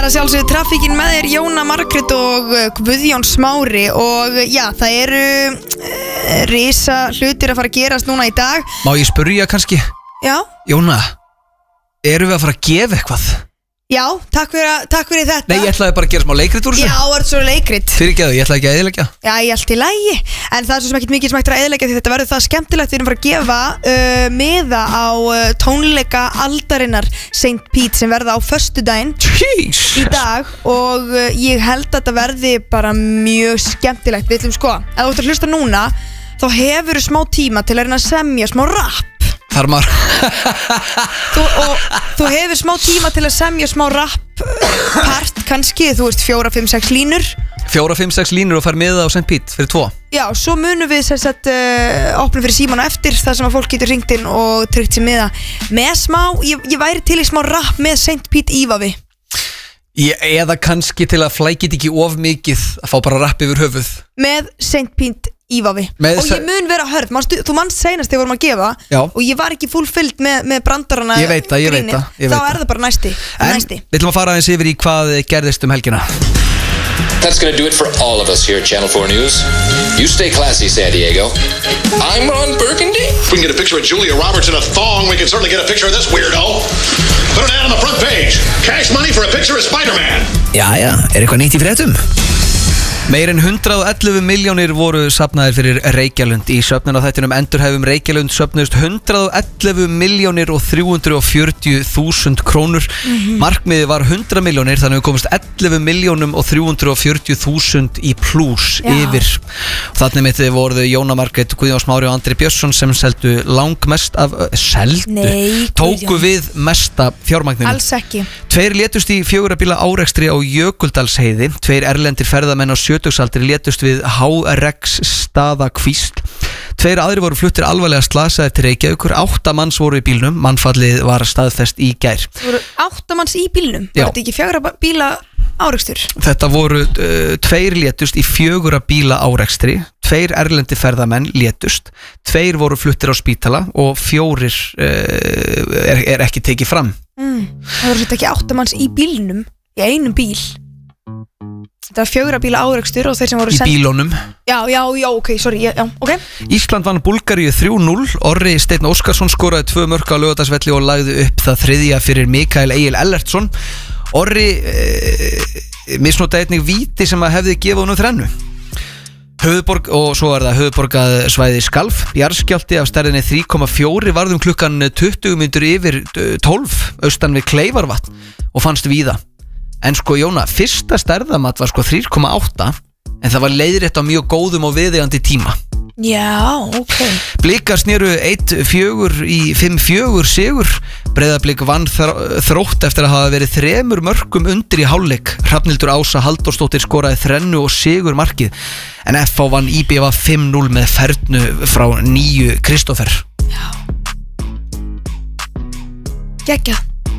Það að sjálfsögðu trafíkin með þér, Jóna Margrét og Guðjón Smári. Og já, það eru risa hlutir að fara að gerast núna í dag. Má ég spyrja kannski? Já. Jóna, erum við að fara að gefa eitthvað? Já, takk fyrir þetta. Nei, ég ætlaði bara að gera smá leikrit úr þessu. Já, það er svo leikrit. Fyrirgeðu, ég ætlaði ekki að eyðileggja. Já, ég allt í lagi. En það er svo sem ekkert mikið sem hægt að eyðileggja því þetta verður það skemmtilegt. Við erum bara að gefa miða á tónleika aldarinnar St. Pete sem verða á föstudaginn í dag. Og ég held að þetta verði bara mjög skemmtilegt. Við ætlum sko, ef þú ætlar að hlusta núna, þá hefur þú smá tíma til að reyna að semja smá rapp. Þar maður Þú hefur smá tíma til að semja smá rapp part kannski, þú veist 4, 5, 6 línur 4, 5, 6 línur og fær miða á St. Pete fyrir 2. Já, svo munum við opnum fyrir síman á eftir þar sem að fólk getur ringt inn og tryggt sér miða með smá, ég væri til í smá rapp með St. Pete ívafi Eða kannski til að flækit ekki of mikið að fá bara rapp yfir höfuð með St. Pete ívafi og ég mun vera hörð, þú manst seinast þegar vorum að gefa og ég var ekki fullfyllt með brandarana Ég veit það þá er það bara næsti En við ætlum að fara aðeins yfir í hvað gerðist helgina That's gonna do it for all of us here at Channel 4 News. You stay classy, San Diego. I'm Ron Burgundy. If we can get a picture of Julia Roberts in a thong, we can certainly get a picture of this weirdo. Put an ad on the front page. Cash money for a picture of Spider-Man. Jæja, eitthvað nýtt í fréttum? Meir en 111 milljónir voru safnaðir fyrir Reykjalund í söfnun á þættinum Endurhæfum Reykjalund söfnuðust 111 milljónir og 340.000 krónur Markmiðið var 100 milljónir þannig við komumst 11 milljónum og 340.000 í plús yfir Þannig mitt voruðu Jóna Margrét, Guðjón Smári og Andri Björnsson sem seldu langmest af tóku við mesta fjármagninu Alls ekki 2 létust í 4 bíla árekstri á Jökuldalsheiði 2 erlendir ferðamenn á 70-aldri létust við H-Rex staðakvísl 2 aðrir voru fluttir alvarlega slasaðir til Reykjavíkur 8 manns voru í bílnum mannfallið var staðfest í gær voru 8 manns í bílnum? Var þetta ekki 4 bíla árekstur? Þetta voru 2 létust í 4 bíla árekstri 2 erlendi ferðamenn létust 2 voru fluttir á spítala og 4 er ekki tekið fram Það voru þetta ekki 8 manns í bílnum í einum bíl Þetta var 4 bíla árekstur og þeir sem voru í bílunum Já, ok, sorry, ok Ísland vann Búlgaríu 3-0 Orri Steinn Óskarsson skoraði 2 mörk á Laugardalsvelli og lagði upp það 3. fyrir Mikael Egil Ellertsson Orri misnotaði einnig víti sem að hefði gefið honum 3 Höfuðborg og svo er það höfuðborgað svæði Skalf Jarðskjálfti af stærðinni 3,4 varðum klukkan 20 mínútur yfir 12 austan við Kleifarvatn og fannst víða En sko Jóna, fyrsta stærðamat var sko 3,8 en það var leiðrétt á mjög góðum og viðeigandi tíma Já, ok Blikar snéru 1-4 í 5-4 sigur Breiðablik vann Þrótt eftir að hafa verið 3 mörkum undir í hálfleik Hrafnhildur Ása Halldórsdóttir skoraði 3 og sigur markið en FH vann IBV 5-0 með fernu frá 9 Kristófer Já Geggjað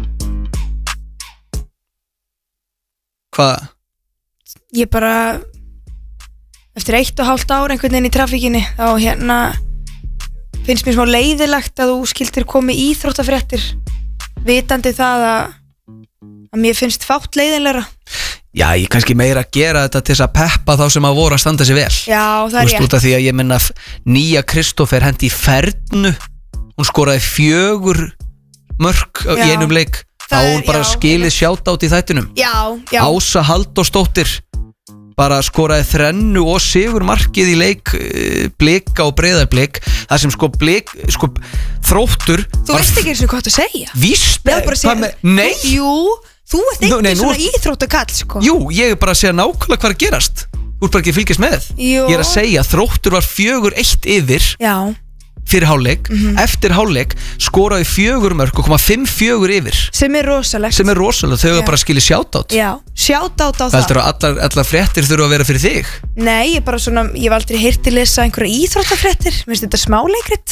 Hvað? Ég bara eftir 1,5 ár einhvern veginn í trafíkinni þá finnst mér smá leiðilegt að þú skildir komi íþróttafréttir vitandi það að mér finnst fátt leiðilegra Já, ég kannski meira að gera þetta til þess að peppa þá sem að voru að standa sig vel Já, það er út af því að ég minna 9 Kristófer hendi í fernu hún skoraði 4 mörk í einum leik þá hún bara skilið shoutout í þættinum Já Ása Halldórsdóttir bara skoraði 3 og sigur markið í leik Blika og Breiðablik það sem Þróttur Þú veist ekki eins og hvað þú segja Víst Nei Jú, þú ert ekki svona íþróttakall sko Jú, ég er bara að segja nákvæmlega hvað er að gerast Þú ert bara ekki að fylgjast með Jú. Ég er að segja Þróttur var 4-1 yfir Já fyrir hálfleik, eftir hálfleik skoraði 4 mörk og koma 5-4 yfir sem er rosalegt þau hefur bara skilið shoutout Já, shoutout á það Heldur að allar fréttir þurfa að vera fyrir þig? Nei, ég hef aldrei heyrt til lesa einhverja íþróttafréttir Mér finnst þetta smáleikrit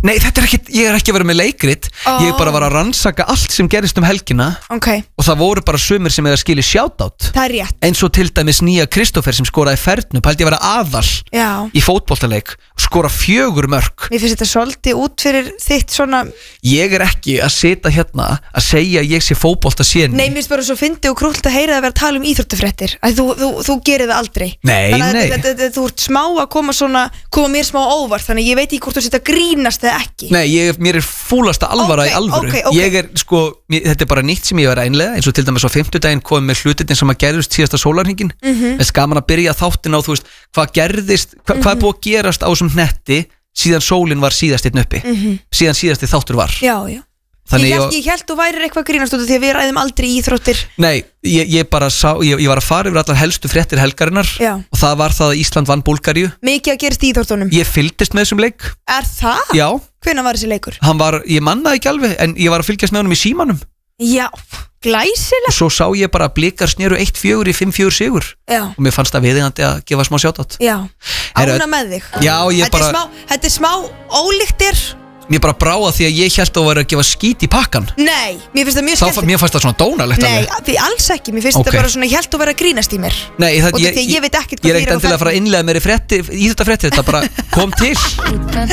Nei, ég er ekki að vera með leikrit Ég bara var að rannsaka allt sem gerist helgina Og það voru bara sumir sem eiga að skilja shoutout Það er rétt Eins og til dæmis nýja Kristoffer sem skoraði fernu Pældi ég að vera aðal í fótboltaleik Skora 4 mörk Mér finnst þetta svolítið út fyrir þitt svona Ég er ekki að sita hérna að segja að ég sé fótbolta séni Nei, mér finnst bara svo fyndið og krúllt að heyra að vera að tala íþróttafréttir Þú gerir það aldrei Nei Þú ert smá að koma mér smá óvart Þannig ég veit ekki hvort þú setja grínast eða ekki Nei, mér er fúlasta alvara í alvöru Ég er, þetta er bara nýtt sem ég var einlega eins og til dæmis á 50-daginn komið með hlutin sem að gerðist síðasta sólarhringin Þess gaman að byrja þáttin á, þú veist, hvað gerðist hvað er búið að gerast á þessum hnetti síðan sólin var síðast einn uppi síðan síðasti þáttur var Já Ég held þú værir eitthvað grínast út af því að við ræðum aldrei íþróttir Nei, ég bara sá ég var að fara yfir allar helstu fréttir helgarinnar og það var það að Ísland vann Búlgaríu Mikið að gerist í íþróttunum Ég fylgdist með þessum leik Er það? Já Hvenær var þessi leikur? Ég mannaði ekki alveg en ég var að fylgjast með honum í símanum Já, glæsilega Og svo sá ég bara að Blikar snéru 1-4 í 5-4 sigur Og mér fannst það viðeigandi að gefa smá shoutout Já, ána með þig Já, Þetta er smá ólíktir Mér bara brá að því að ég held að vera að gefa skít í pakkan Nei, mér finnst það mjög skemmt Mér fannst það svona dónalegt Nei, því alls ekki, mér finnst þetta bara svona ég held að vera að grínast í mér Nei, ég veit ekkert ég er ekkert endilega að fara að innlega mér í íþróttafréttir Þetta bara kom til